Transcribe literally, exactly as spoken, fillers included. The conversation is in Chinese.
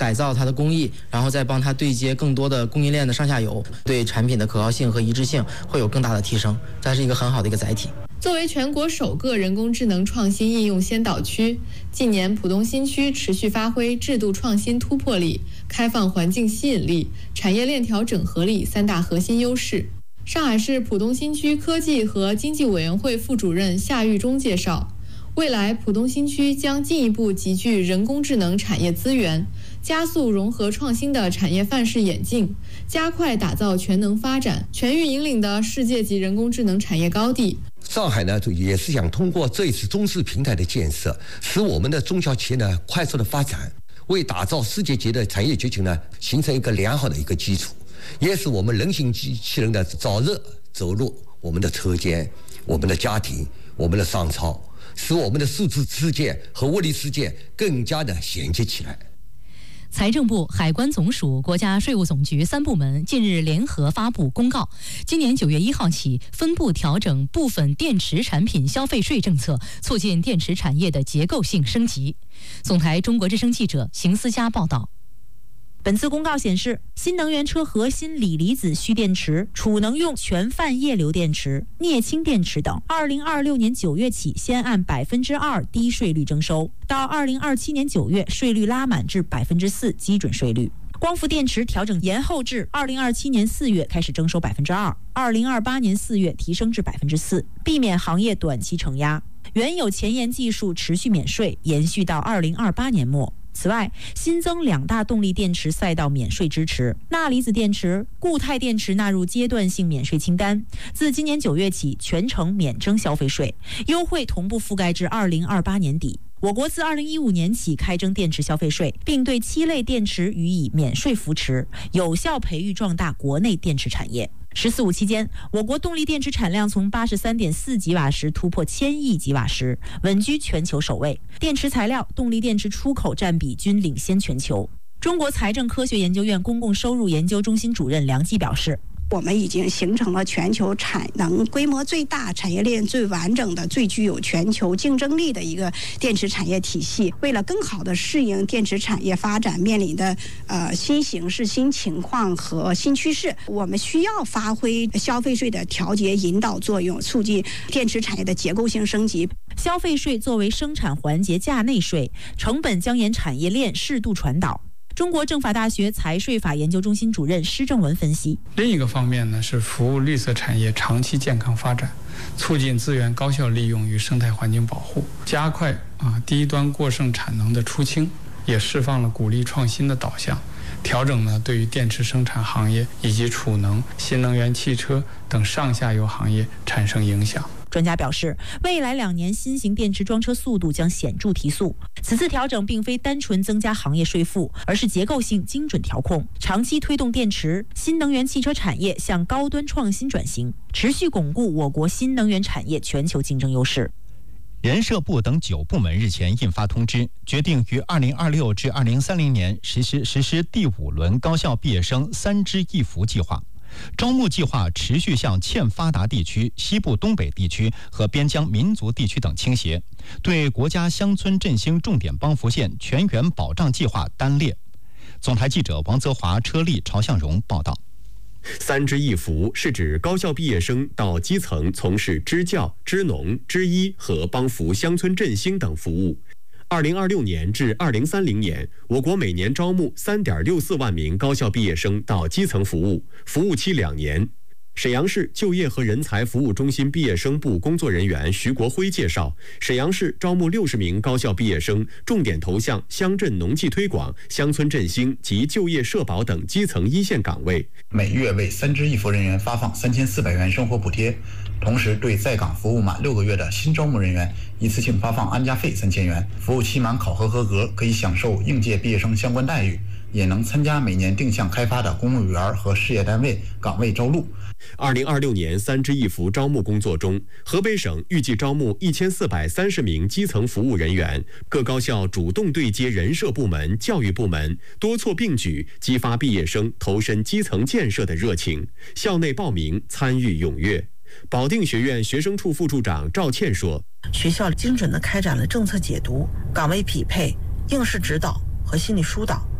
改造它的工艺，然后再帮它对接更多的供应链的上下游，对产品的可靠性和一致性会有更大的提升，这是一个很好的一个载体。 作为全国首个人工智能创新应用先导区，近年浦东新区持续发挥制度创新突破力、开放环境吸引力、产业链条整合力三大核心优势。上海市浦东新区科技和经济委员会副主任夏玉忠介绍，未来浦东新区将进一步集聚人工智能产业资源，加速融合创新的产业范式演进，加快打造全能发展、全域引领的世界级人工智能产业高地。 上海呢，也是想通过这一次中智平台的建设，使我们的中小企业呢快速的发展，为打造世界级的产业崛起呢形成一个良好的一个基础，也使我们人形机器人的早日走入我们的车间、我们的家庭、我们的商超，使我们的数字世界和物理世界更加的衔接起来。 财政部、海关总署、国家税务总局三部门近日联合发布公告，今年九月一号起，分步调整部分电池产品消费税政策，促进电池产业的结构性升级。总台中国之声记者邢思佳报道。 本次公告显示，新能源车核心锂离子蓄电池、储能用全泛液流电池、镍氢电池等，二零二六年九月起先按百分之二低税率征收，到二零二七年九月税率拉满至百分之四基准税率。光伏电池调整延后至二零二七年四月开始征收百分之二，二零二八年四月提升至百分之四，避免行业短期承压。原有前沿技术持续免税，延续到二零二八年末。此外，新增两大动力电池赛道免税支持，钠离子电池、固态电池纳入阶段性免税清单，自今年九月起全程免征消费税，优惠同步覆盖至二零二八年底。我国自二零一五年起开征电池消费税，并对七类电池予以免税扶持，有效培育壮大国内电池产业。十四五期间，我国动力电池产量从八十三点四吉瓦时突破千亿吉瓦时，稳居全球首位。电池材料、动力电池出口占比均领先全球。中国财政科学研究院公共收入研究中心主任梁季表示， 我们已经形成了全球产能规模最大、产业链最完整的、最具有全球竞争力的一个电池产业体系。为了更好地适应电池产业发展面临的呃新形势、新情况和新趋势，我们需要发挥消费税的调节引导作用，促进电池产业的结构性升级。 消费税作为生产环节价内税，成本将沿产业链适度传导。中国政法大学财税法研究中心主任施正文分析， 另一个方面呢，是服务绿色产业长期健康发展，促进资源高效利用与生态环境保护，加快啊低端过剩产能的出清，也释放了鼓励创新的导向。调整呢对于电池生产行业以及储能、新能源汽车等上下游行业产生影响。 专家表示，未来两年新型电池装车速度将显著提速。此次调整并非单纯增加行业税负，而是结构性精准调控，长期推动电池、新能源汽车产业向高端创新转型，持续巩固我国新能源产业全球竞争优势。 人社部等九部门日前印发通知，决定于二零二六至二零三零年实施实施第五轮高校毕业生三支一扶计划。招募计划持续向欠发达地区、西部东北地区和边疆民族地区等倾斜，对国家乡村振兴重点帮扶县全员保障计划单列。总台记者王泽华、车丽、曹向荣报道。 三支一扶是指高校毕业生到基层从事支教、支农、支医和帮扶乡村振兴等服务。二零二六年至二零三零年，我国每年招募三点六四万名高校毕业生到基层服务，服务期两年。沈阳市就业和人才服务中心毕业生部工作人员徐国辉介绍，沈阳市招募六十名高校毕业生，重点投向乡镇农技推广、乡村振兴及就业社保等基层一线岗位。 每月为三支一扶人员发放三千四百元生活补贴，同时对在岗服务满六个月的新招募人员一次性发放安家费三千元，服务期满考核合格可以享受应届毕业生相关待遇，也能参加每年定向开发的公务员和事业单位岗位招录。 二零二六年三支一扶招募工作中，河北省预计招募一千四百三十名基层服务人员，各高校主动对接人社部门、教育部门，多措并举，激发毕业生投身基层建设的热情。校内报名参与踊跃。保定学院学生处副处长赵倩说：“ 学校精准地开展了政策解读、岗位匹配、应试指导和心理疏导。